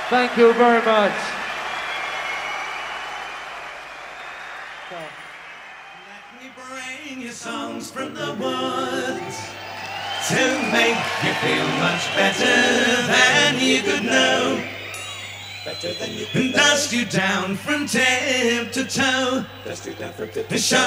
Thank you very much. Let me bring you songs from the woods to make you feel much better than you could know. Better than you could know. Dust you down from tip to toe. Dust you down from tip to toe.